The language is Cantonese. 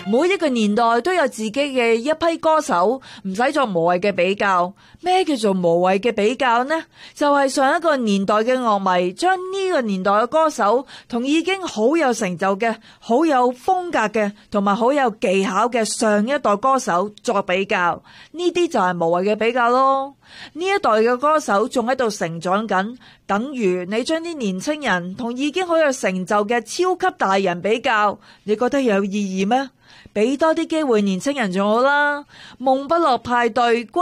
每一個年代都有自己嘅一批歌手，唔使做無謂嘅比較。咩叫做無謂嘅比較呢？就係上一個年代嘅樂迷將呢個年代嘅歌手同已經好有成就嘅、好有風格嘅同埋好有技巧嘅上一代歌手作比較，呢啲就係無謂嘅比較咯。呢一代嘅歌手仲喺度成長緊，等於你將啲年青人同已經好有成就嘅超級大人比較，你覺得有意義咩？俾多啲機會年青人仲好啦。夢不落派對